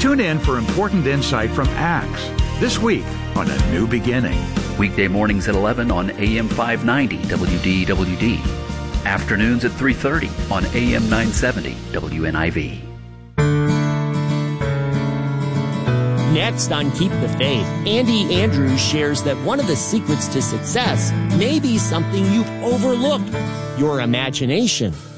Tune in for important insight from Acts this week on A New Beginning. Weekday mornings at 11 on AM 590 WDWD. Afternoons at 3:30 on AM 970 WNIV. Next on Keep the Faith, Andy Andrews shares that one of the secrets to success may be something you've overlooked, your imagination.